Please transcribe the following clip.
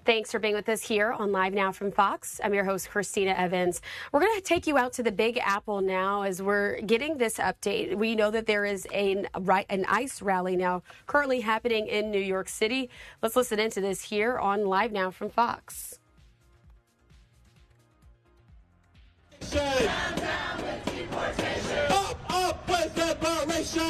Thanks for being with us here on Live Now from Fox. I'm your host, Christina Evans. We're going to take you out to the Big Apple now as we're getting this update. We know that there is an ICE rally now currently happening in New York City. Let's listen into this here on Live Now from Fox. Up with separation.